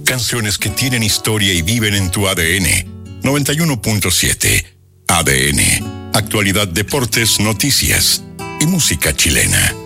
Canciones que tienen historia y viven en tu ADN. 91.7 ADN. Actualidad, deportes, noticias y música chilena.